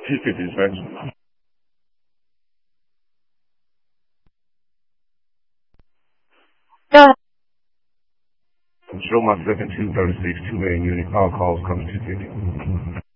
250 dispatch. Show my second 236, 2 man unit. All calls coming 250.